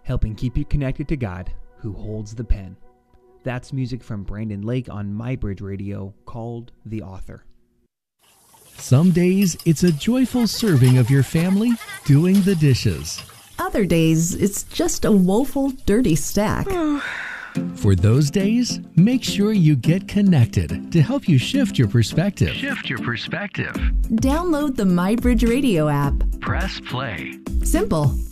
helping keep you connected to God who holds the pen. That's music from Brandon Lake on MyBridge Radio called The Author. Some days, it's a joyful serving of your family doing the dishes. Other days, it's just a woeful, dirty stack. For those days, make sure you get connected to help you shift your perspective. Download the MyBridge Radio app. Press play. Simple.